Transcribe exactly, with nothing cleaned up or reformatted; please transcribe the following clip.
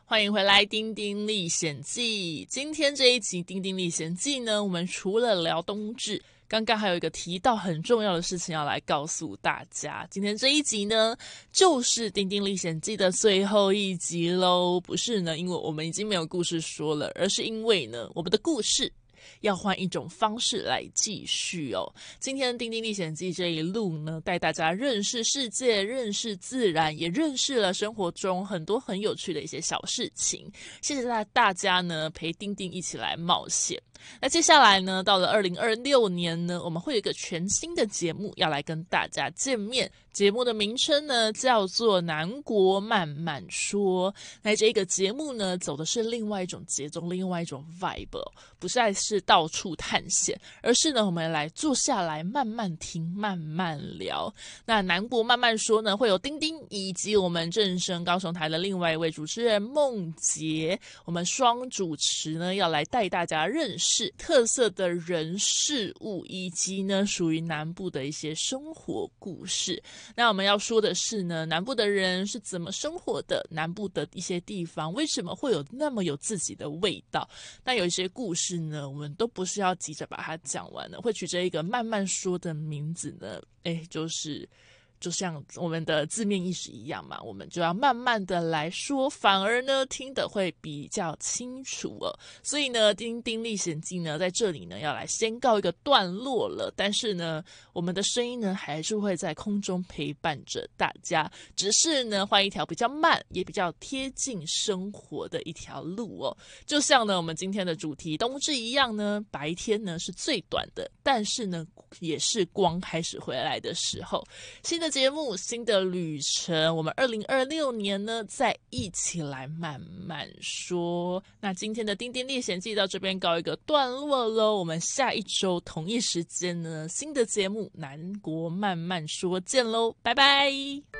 欢迎回来《丁丁历险记》。今天这一集《丁丁历险记》呢，我们除了聊冬至，刚刚还有一个提到很重要的事情要来告诉大家。今天这一集呢，就是《丁丁历险记》的最后一集咯。不是呢，因为我们已经没有故事说了，而是因为呢，我们的故事要换一种方式来继续哦。今天《丁丁历险记》这一路呢，带大家认识世界，认识自然，也认识了生活中很多很有趣的一些小事情。谢谢大家呢，陪丁丁一起来冒险。那接下来呢，到了二零二六年呢，我们会有一个全新的节目要来跟大家见面。节目的名称呢叫做南国慢慢说。那这个节目呢走的是另外一种节奏，另外一种 vibe， 不再是到处探险，而是呢我们来坐下来慢慢听，慢慢聊。那南国慢慢说呢，会有丁丁以及我们正声高雄台的另外一位主持人梦洁，我们双主持呢要来带大家认识特色的人事物，以及呢属于南部的一些生活故事。那我们要说的是呢，南部的人是怎么生活的，南部的一些地方为什么会有那么有自己的味道。那有一些故事呢，我们都不是要急着把它讲完的，会取着一个慢慢说的名字呢，诶，就是就像我们的字面意思一样嘛，我们就要慢慢的来说，反而呢听得会比较清楚哦。所以呢，丁丁历险记呢在这里呢要来先告一个段落了，但是呢我们的声音呢还是会在空中陪伴着大家，只是呢换一条比较慢也比较贴近生活的一条路哦。就像呢我们今天的主题冬至一样呢，白天呢是最短的，但是呢也是光开始回来的时候。新的节目，新的旅程，我们二零二六年呢再一起来慢慢说。那今天的丁丁历险记到这边告一个段落咯，我们下一周同一时间呢新的节目南国慢慢说见咯，拜拜。